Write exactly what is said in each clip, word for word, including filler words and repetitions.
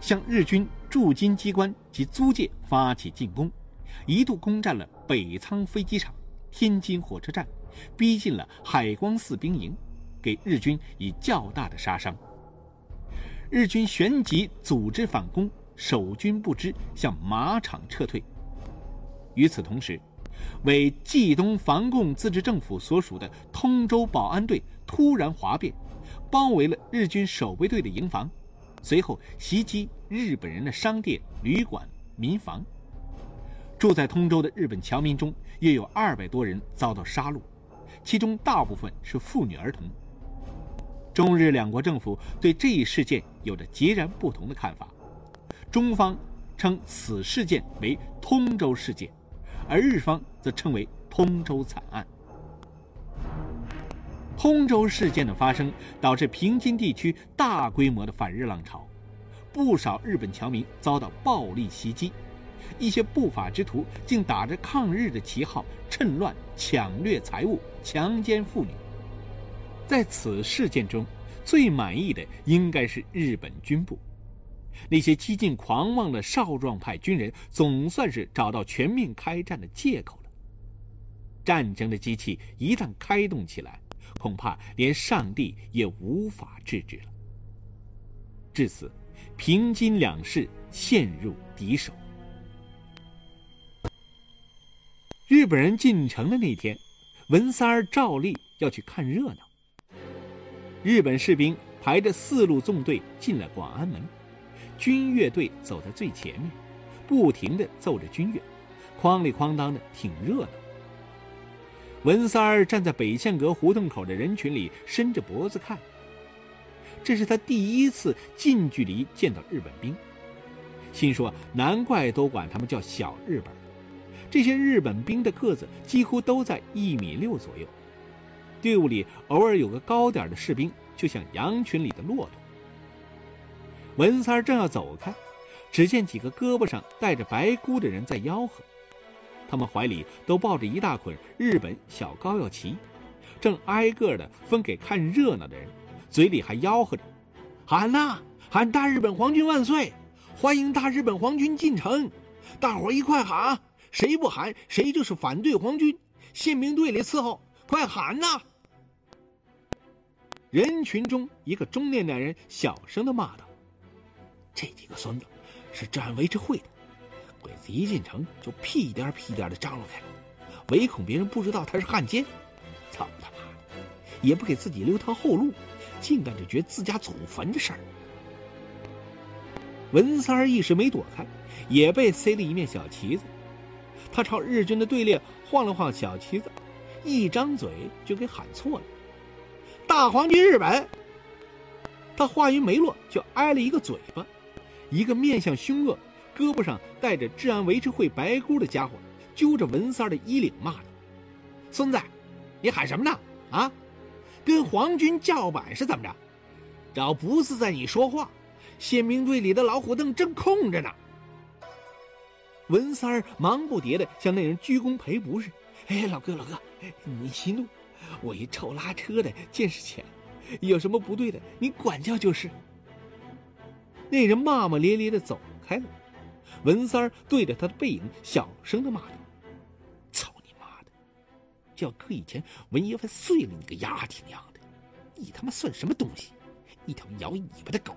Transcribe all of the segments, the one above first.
向日军驻京机关及租界发起进攻，一度攻占了北仓飞机场、天津火车站，逼近了海光寺兵营，给日军以较大的杀伤。日军旋即组织反攻，守军不支，向马场撤退。与此同时，为冀东防共自治政府所属的通州保安队突然哗变，包围了日军守备队的营房，随后袭击日本人的商店、旅馆、民房。住在通州的日本侨民中，约有二百多人遭到杀戮，其中大部分是妇女儿童。中日两国政府对这一事件有着截然不同的看法，中方称此事件为通州事件，而日方则称为通州惨案。通州事件的发生导致平津地区大规模的反日浪潮，不少日本侨民遭到暴力袭击，一些不法之徒竟打着抗日的旗号趁乱抢掠财物、强奸妇女。在此事件中，最满意的应该是日本军部，那些激进狂妄的少壮派军人总算是找到全面开战的借口了。战争的机器一旦开动起来，恐怕连上帝也无法制止了。至此，平津两市陷入敌手。日本人进城的那天，文三儿照例要去看热闹。日本士兵排着四路纵队进了广安门，军乐队走在最前面，不停地奏着军乐，哐里哐当的挺热闹。文三儿站在北线阁胡同口的人群里，伸着脖子看。这是他第一次近距离见到日本兵，心说难怪都管他们叫小日本。这些日本兵的个子几乎都在一米六左右，队伍里偶尔有个高点的士兵，就像羊群里的骆驼。文三儿正要走开，只见几个胳膊上带着白箍的人在吆喝，他们怀里都抱着一大捆日本小膏药旗，正挨个的分给看热闹的人，嘴里还吆喝着：喊呐，喊大日本皇军万岁，欢迎大日本皇军进城，大伙一块喊，谁不喊谁就是反对皇军，宪兵队里伺候，快喊呐！人群中一个中年男人小声地骂道：这几个孙子是治安维持会的，鬼子一进城就屁颠屁颠地张罗开了，唯恐别人不知道他是汉奸。操他妈的，也不给自己留条后路，竟干这掘自家祖坟的事儿。文三儿一时没躲开，也被塞了一面小旗子。他朝日军的队列晃了晃小旗子，一张嘴就给喊错了：大皇军日本！他话音没落，就挨了一个嘴巴。一个面相凶恶、胳膊上带着治安维持会白箍的家伙揪着文三儿的衣领骂道：孙子，你喊什么呢？啊，跟皇军叫板是怎么着？只要不是在你说话，宪兵队里的老虎凳正空着呢。文三儿忙不迭地向那人鞠躬赔不是：哎，老哥老哥，你息怒，我一臭拉车的见识浅，有什么不对的你管教就是。那人骂骂咧咧地走开了。文三儿对着他的背影小声地骂道：操你妈的，就要搁以前文爷饭碎了你个丫挺样的，你他妈算什么东西，一条摇尾巴的狗。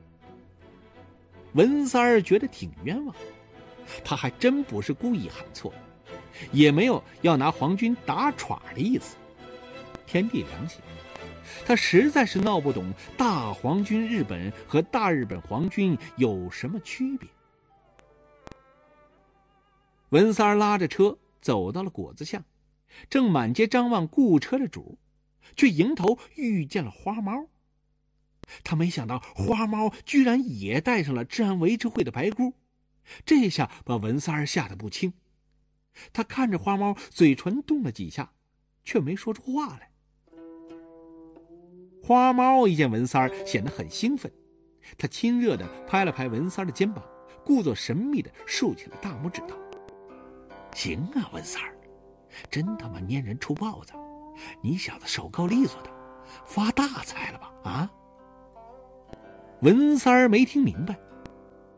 文三儿觉得挺冤枉，他还真不是故意喊错，也没有要拿皇军打喘的意思。天地良心，他实在是闹不懂大皇军日本和大日本皇军有什么区别。文三儿拉着车走到了果子巷，正满街张望雇车的主，却迎头遇见了花猫。他没想到花猫居然也带上了治安维持会的白箍，这下把文三儿吓得不轻。他看着花猫，嘴唇动了几下，却没说出话来。花猫一见文三儿，显得很兴奋，他亲热地拍了拍文三儿的肩膀，故作神秘地竖起了大拇指道：行啊，文三儿，真他妈蔫人出豹子，你小子手够利索的，发大财了吧？啊！文三儿没听明白，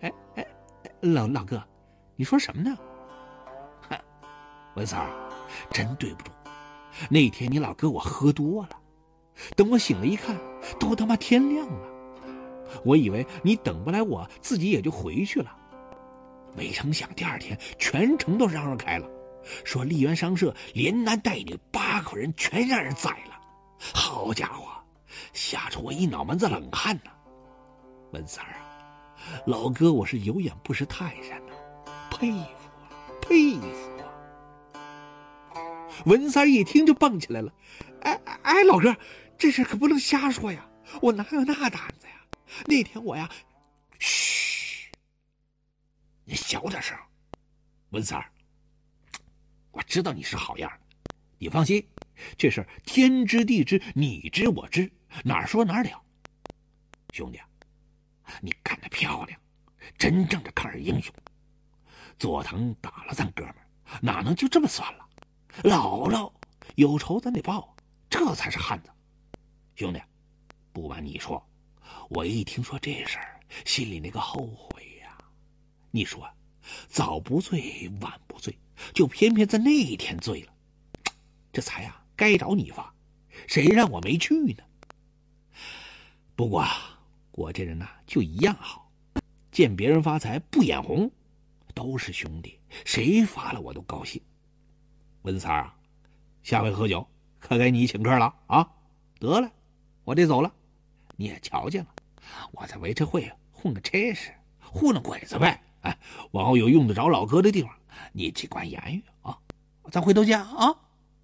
老老哥，你说什么呢？哼，文三儿，真对不住，那天你老哥我喝多了，等我醒了一看，都他妈天亮了。我以为你等不来我，自己也就回去了。没成想第二天全城都嚷嚷开了，说丽园商社连男带女八口人全让人宰了。好家伙，吓出我一脑门子冷汗呢。文三儿啊，老哥我是有眼不识泰山呐，佩服啊，佩服啊！文三儿一听就蹦起来了，哎哎，老哥，这事可不能瞎说呀，我哪有那胆子呀？那天我呀，嘘，你小点声。文三儿，我知道你是好样的，你放心，这事儿天知地知，你知我知，哪儿说哪儿了。兄弟，你干得漂亮，真正的抗日英雄。佐藤打了咱哥们儿，哪能就这么算了？姥姥有仇咱得报，这才是汉子。兄弟，不瞒你说，我一听说这事儿，心里那个后悔呀！你说，早不醉晚不醉，就偏偏在那一天醉了，这才呀该找你发，谁让我没去呢？不过我这人呐、啊、就一样好，见别人发财不眼红，都是兄弟，谁发了我都高兴。文三儿啊，下回喝酒可该你请客了啊！得了，我得走了。你也瞧见了，我在维持会混个差事，糊弄鬼子呗。哎，往后有用得着老哥的地方，你只管言语啊。咱回头见啊。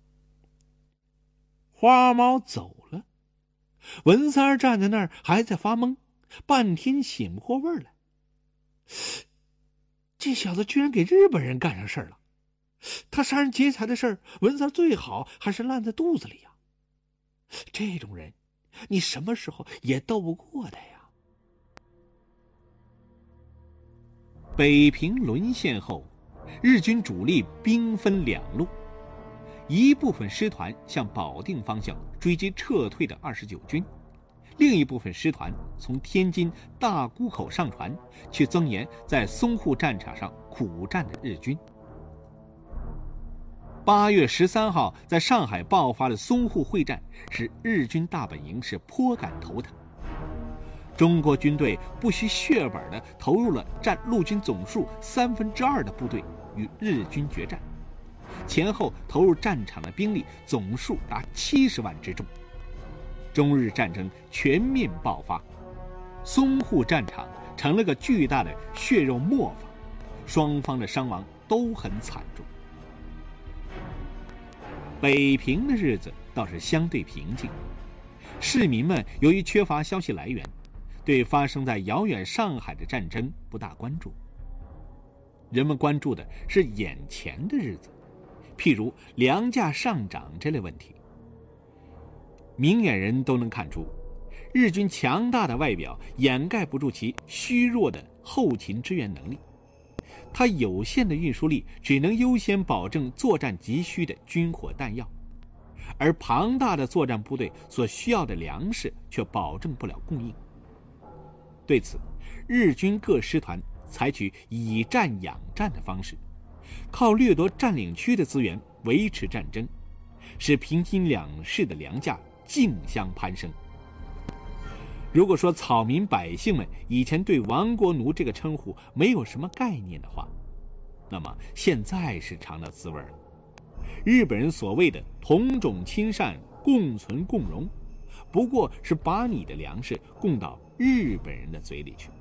花猫走了，文三儿站在那儿还在发懵，半天醒不过味儿来。这小子居然给日本人干上事儿了，他杀人劫财的事儿，文三儿最好还是烂在肚子里呀。这种人你什么时候也斗不过的呀。北平沦陷后，日军主力兵分两路，一部分师团向保定方向追击撤退的二十九军，另一部分师团从天津大沽口上船，去增援在淞沪战场上苦战的日军。八月十三号在上海爆发的淞沪会战，使日军大本营是颇感头疼。中国军队不惜血本地投入了占陆军总数三分之二的部队与日军决战，前后投入战场的兵力总数达七十万之众。中日战争全面爆发，淞沪战场成了个巨大的血肉磨坊，双方的伤亡都很惨重。北平的日子倒是相对平静，市民们由于缺乏消息来源，对发生在遥远上海的战争不大关注。人们关注的是眼前的日子，譬如粮价上涨这类问题。明眼人都能看出，日军强大的外表掩盖不住其虚弱的后勤支援能力，它有限的运输力只能优先保证作战急需的军火弹药，而庞大的作战部队所需要的粮食却保证不了供应。对此，日军各师团采取以战养战的方式，靠掠夺占领区的资源维持战争，使平津两市的粮价竞相攀升。如果说草民百姓们以前对亡国奴这个称呼没有什么概念的话，那么现在是尝到滋味了。日本人所谓的同种亲善、共存共荣，不过是把你的粮食供到日本人的嘴里去。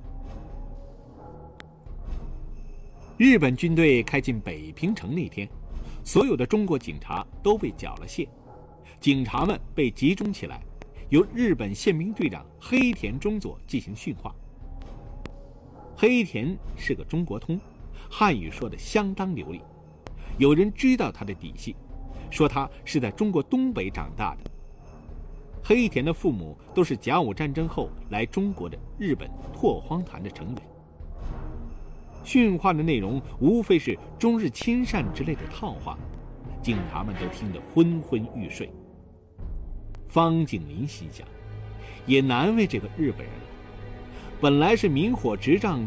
日本军队开进北平城那天，所有的中国警察都被缴了械，警察们被集中起来，由日本宪兵队长黑田中佐进行训话。黑田是个中国通，汉语说得相当流利，有人知道他的底细，说他是在中国东北长大的。黑田的父母都是甲午战争后来中国的日本拓荒团的成员。训话的内容无非是中日亲善之类的套话，警察们都听得昏昏欲睡。方景林心想，也难为这个日本人了，本来是明火执仗